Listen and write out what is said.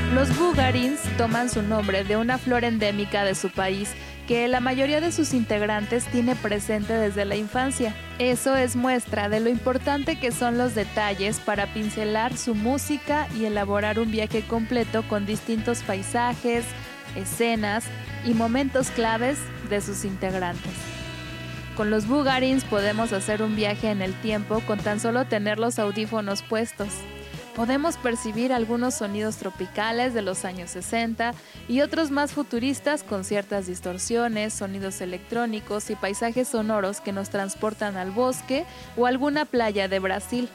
Los Bugarins toman su nombre de una flor endémica de su país que la mayoría de sus integrantes tiene presente desde la infancia. Eso es muestra de lo importante que son los detalles para pincelar su música y elaborar un viaje completo con distintos paisajes, escenas y momentos claves de sus integrantes. Con los Bugarins podemos hacer un viaje en el tiempo con tan solo tener los audífonos puestos. Podemos percibir algunos sonidos tropicales de los años 60 y otros más futuristas con ciertas distorsiones, sonidos electrónicos y paisajes sonoros que nos transportan al bosque o alguna playa de Brasil.